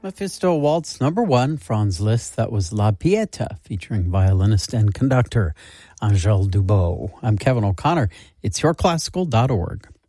Mephisto Waltz #1, Franz Liszt. That was La Pieta, featuring violinist and conductor Angèle Dubos. I'm Kevin O'Connor. It's yourclassical.org.